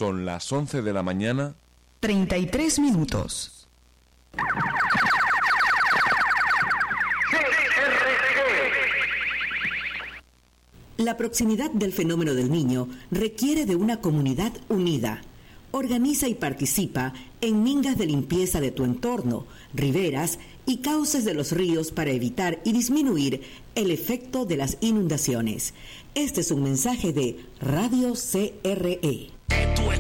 Son las 11 de la mañana. 33 minutos. La proximidad del fenómeno del Niño requiere de una comunidad unida. Organiza y participa en mingas de limpieza de tu entorno, riberas y cauces de los ríos para evitar y disminuir el efecto de las inundaciones. Este es un mensaje de Radio CRE.